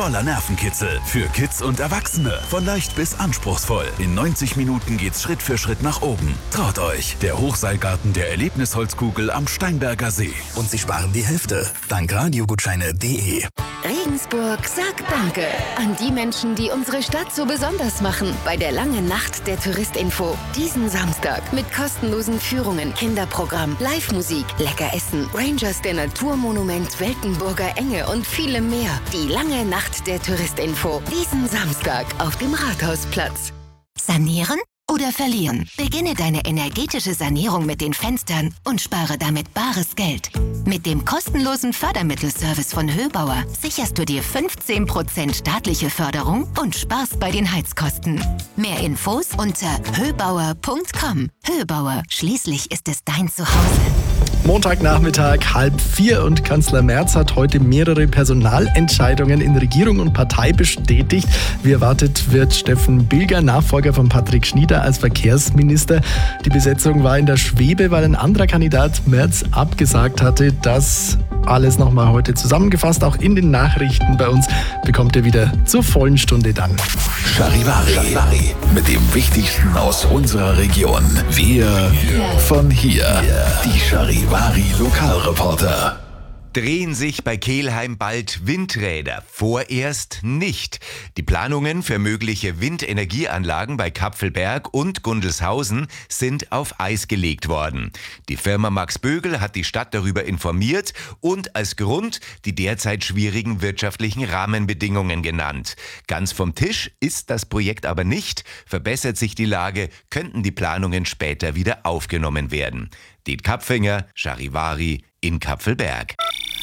voller Nervenkitzel. Für Kids und Erwachsene. Von leicht bis anspruchsvoll. In 90 Minuten geht's Schritt für Schritt nach oben. Traut euch. Der Hochseilgarten der Erlebnisholzkugel am Steinberger See. Und Sie sparen die Hälfte. Dank Radiogutscheine.de. Regensburg sagt Danke an die Menschen, die unsere Stadt so besonders machen. Bei der langen Nacht der Touristinfo. Diesen Samstag mit kostenlosen Führungen, Kinderprogramm, Live-Musik, lecker Essen, Rangers der Naturmonument, Weltenburger Enge und vielem mehr. Die lange Nacht der Touristinfo. Diesen Samstag auf dem Rathausplatz. Sanieren oder verlieren? Beginne deine energetische Sanierung mit den Fenstern und spare damit bares Geld. Mit dem kostenlosen Fördermittelservice von Höbauer sicherst du dir 15% staatliche Förderung und sparst bei den Heizkosten. Mehr Infos unter höbauer.com. Höbauer, schließlich ist es dein Zuhause. Montagnachmittag 3:30 und Kanzler Merz hat heute mehrere Personalentscheidungen in Regierung und Partei bestätigt. Wie erwartet wird Steffen Bilger, Nachfolger von Patrick Schnieder, als Verkehrsminister. Die Besetzung war in der Schwebe, weil ein anderer Kandidat Merz abgesagt hatte. Das alles nochmal heute zusammengefasst, auch in den Nachrichten bei uns, bekommt ihr wieder zur vollen Stunde dann. Charivari. Mit dem Wichtigsten aus unserer Region. Wir von hier. Die Charivari Lokalreporter. Drehen sich bei Kelheim bald Windräder? Vorerst nicht. Die Planungen für mögliche Windenergieanlagen bei Kapfelberg und Gundelshausen sind auf Eis gelegt worden. Die Firma Max Bögel hat die Stadt darüber informiert und als Grund die derzeit schwierigen wirtschaftlichen Rahmenbedingungen genannt. Ganz vom Tisch ist das Projekt aber nicht. Verbessert sich die Lage, könnten die Planungen später wieder aufgenommen werden. Diet Kapfinger, Charivari in Kapfelberg.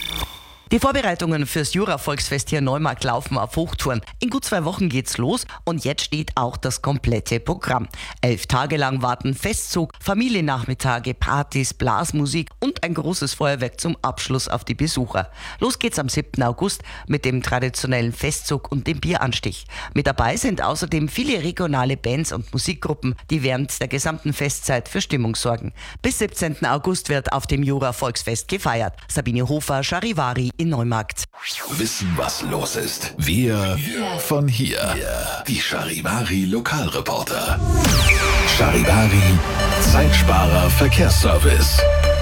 Die Vorbereitungen fürs Jura-Volksfest hier in Neumarkt laufen auf Hochtouren. In gut 2 Wochen geht's los und jetzt steht auch das komplette Programm. 11 Tage lang warten Festzug, Familiennachmittage, Partys, Blasmusik und ein großes Feuerwerk zum Abschluss auf die Besucher. Los geht's am 7. August mit dem traditionellen Festzug und dem Bieranstich. Mit dabei sind außerdem viele regionale Bands und Musikgruppen, die während der gesamten Festzeit für Stimmung sorgen. Bis 17. August wird auf dem Jura-Volksfest gefeiert. Sabine Hofer, Charivari in Neumarkt. Wissen, was los ist. Wir von hier. Die Charivari Lokalreporter. Charivari Zeitsparer Verkehrsservice.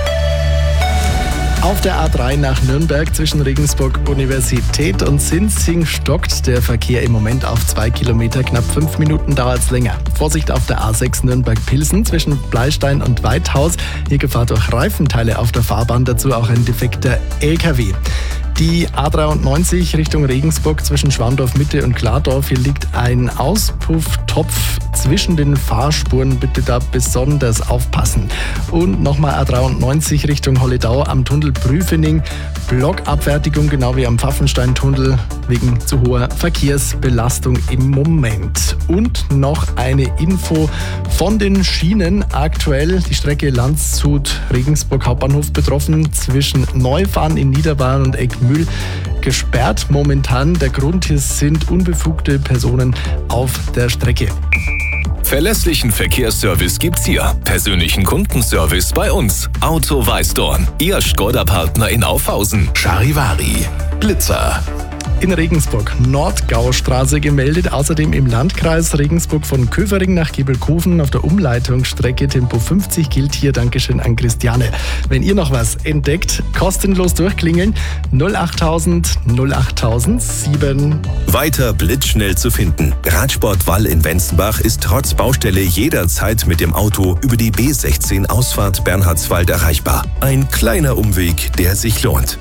Auf der A3 nach Nürnberg zwischen Regensburg Universität und Sinzing stockt der Verkehr im Moment auf 2 Kilometer. Knapp 5 Minuten dauert es länger. Vorsicht auf der A6 Nürnberg-Pilsen zwischen Bleistein und Weithaus. Hier Gefahr durch Reifenteile auf der Fahrbahn, dazu auch ein defekter LKW. Die A93 Richtung Regensburg zwischen Schwandorf-Mitte und Klardorf. Hier liegt ein Auspufftopf zwischen den Fahrspuren. Bitte da besonders aufpassen. Und nochmal A93 Richtung Holledau am Tunnel Prüfening. Blockabfertigung, genau wie am Pfaffenstein-Tunnel, wegen zu hoher Verkehrsbelastung im Moment. Und noch eine Info von den Schienen. Aktuell die Strecke Landshut-Regensburg Hauptbahnhof betroffen. Zwischen Neufahren in Niederbayern und Eckmühl gesperrt momentan. Der Grund hier sind unbefugte Personen auf der Strecke. Verlässlichen Verkehrsservice gibt's hier. Persönlichen Kundenservice bei uns. Auto Weißdorn. Ihr Škoda-Partner in Aufhausen. Charivari Blitzer. In Regensburg Nordgaustraße gemeldet, außerdem im Landkreis Regensburg von Köfering nach Gebelkofen auf der Umleitungsstrecke Tempo 50 gilt hier. Dankeschön an Christiane. Wenn ihr noch was entdeckt, kostenlos durchklingeln 08000 08007. Weiter blitzschnell zu finden. Radsport Wall in Wenzenbach ist trotz Baustelle jederzeit mit dem Auto über die B16 Ausfahrt Bernhardswald erreichbar. Ein kleiner Umweg, der sich lohnt.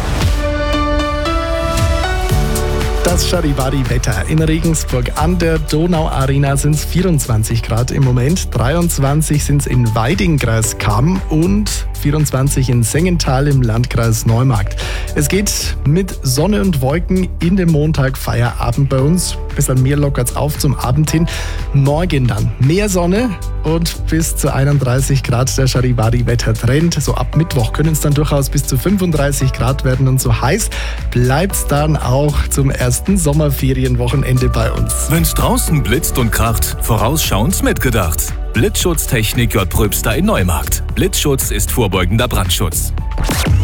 Das Charivari-Wetter in Regensburg. An der Donauarena sind es 24 Grad im Moment, 23 sind es in Weiding-Kreis Cham und 24 in Sengenthal im Landkreis Neumarkt. Es geht mit Sonne und Wolken in den Montag Feierabend bei uns. Ein bisschen mehr lockert es auf zum Abend hin. Morgen dann mehr Sonne und bis zu 31 Grad der Charivari-Wettertrend. So ab Mittwoch können es dann durchaus bis zu 35 Grad werden und so heiß bleibt es dann auch zum ersten Sommerferienwochenende bei uns. Wenn's draußen blitzt und kracht, vorausschauend mitgedacht. Blitzschutztechnik J. Pröbster in Neumarkt. Blitzschutz ist vorbeugender Brandschutz.